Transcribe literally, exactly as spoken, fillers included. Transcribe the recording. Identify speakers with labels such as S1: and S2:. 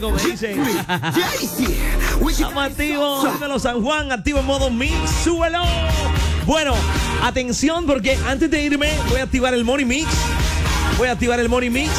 S1: Como dicen. Estamos activos. Dímelo, San Juan, activo en modo mix. ¡Súbelo! Bueno, atención, porque antes de irme voy a activar el Morning Mix. Voy a activar el Morning Mix.